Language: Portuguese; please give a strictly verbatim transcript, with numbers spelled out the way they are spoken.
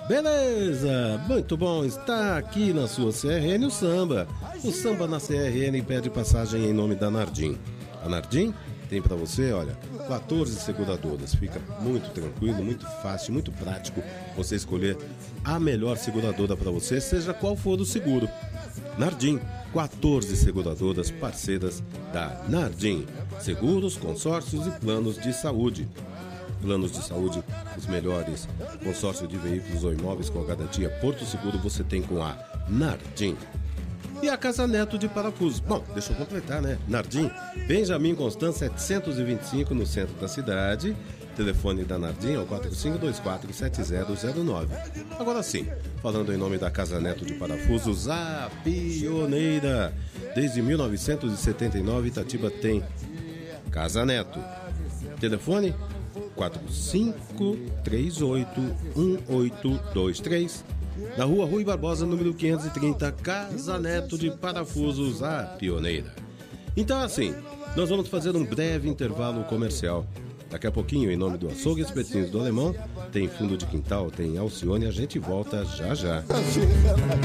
Beleza, muito bom, está aqui na sua C R N o samba. O samba na C R N pede passagem em nome da Nardim. A Nardim tem para você, olha, quatorze seguradoras. Fica muito tranquilo, muito fácil, muito prático você escolher a melhor seguradora para você, seja qual for o seguro. Nardim, quatorze seguradoras parceiras da Nardim. Seguros, consórcios e planos de saúde. Planos de saúde, os melhores. Consórcio de veículos ou imóveis com a garantia Porto Seguro você tem com a Nardim. E a Casa Neto de Parafusos. Bom, deixa eu completar, né? Nardim, Benjamin Constant setecentos e vinte e cinco no centro da cidade. Telefone da Nardim é o quatro cinco dois quatro sete zero zero nove. Agora sim, falando em nome da Casa Neto de Parafusos, a pioneira. Desde mil novecentos e setenta e nove, Itatiba tem Casa Neto. Telefone quatro cinco três oito um oito dois três. Na rua Rui Barbosa, número quinhentos e trinta, Casa Neto de Parafusos, a pioneira. Então assim, nós vamos fazer um breve intervalo comercial. Daqui a pouquinho, em nome do Açougue Espetinhos do Alemão, tem fundo de quintal, tem Alcione, a gente volta já já.